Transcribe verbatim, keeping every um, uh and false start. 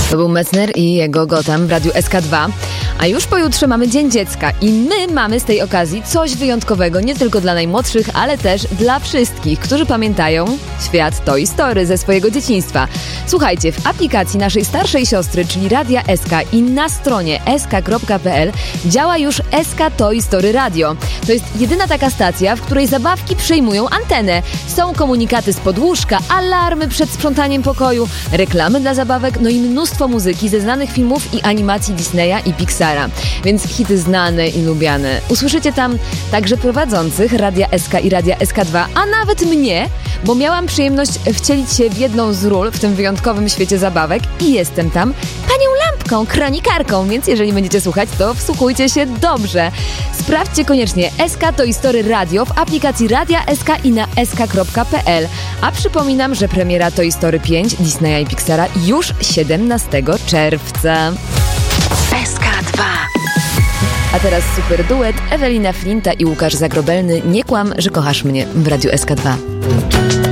To był Messner i jego Gotham w Radiu S K dwa. A już pojutrze mamy Dzień Dziecka i my mamy z tej okazji coś wyjątkowego nie tylko dla najmłodszych, ale też dla wszystkich, którzy pamiętają świat Toy Story ze swojego dzieciństwa. Słuchajcie, w aplikacji naszej starszej siostry, czyli Radia S K i na stronie s k kropka p l działa już S K Toy Story Radio. To jest jedyna taka stacja, w której zabawki przejmują antenę. Są komunikaty z podłóżka, alarmy przed sprzątaniem pokoju, reklamy dla zabawek, no i mnóstwo muzyki ze znanych filmów i animacji Disneya i Pixara. Więc hity znane i lubiane. Usłyszycie tam także prowadzących Radia S K i Radia S K dwa, a nawet mnie, bo miałam przyjemność wcielić się w jedną z ról w tym wyjątkowym świecie zabawek i jestem tam panią lampką, kronikarką, więc jeżeli będziecie słuchać, to wsłuchujcie się dobrze. Sprawdźcie koniecznie S K Toy Story Radio w aplikacji Radia S K i na s k kropka p l. A przypominam, że premiera Toy Story pięć Disneya i Pixara już siedemnastego czerwca. S K dwa. A teraz super duet Ewelina Flinta i Łukasz Zagrobelny. Nie kłam, że kochasz mnie w Radiu S K dwa.